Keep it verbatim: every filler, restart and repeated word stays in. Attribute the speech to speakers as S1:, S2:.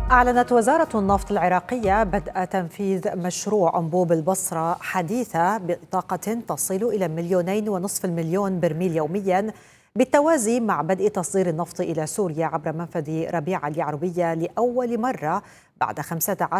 S1: أعلنت وزارة النفط العراقية بدء تنفيذ مشروع أنبوب البصرة حديثة بطاقة تصل إلى مليونين ونصف المليون برميل يومياً، بالتوازي مع بدء تصدير النفط إلى سوريا عبر منفذ ربيعة اليعربية لأول مرة بعد خمسة عشر